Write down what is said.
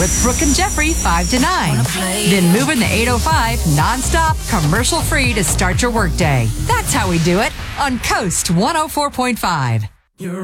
with Brooke and Jeffrey 5 to 9. Then moving the 805 nonstop, commercial-free to start your workday. That's how we do it on Coast 104.5.